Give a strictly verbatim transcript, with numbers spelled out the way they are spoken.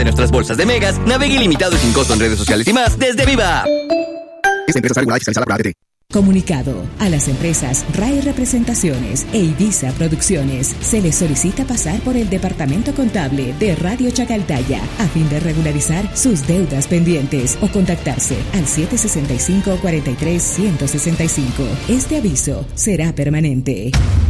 de nuestras bolsas de megas, navegue ilimitado y sin costo en redes sociales y más desde Viva. Esta empresa está regulada y fiscalizada por A T T. Comunicado a las empresas R A E Representaciones e Ibiza Producciones. Se les solicita pasar por el departamento contable de Radio Chacaltaya a fin de regularizar sus deudas pendientes o contactarse al siete seis cinco, cuatro tres, uno seis cinco. Este aviso será permanente.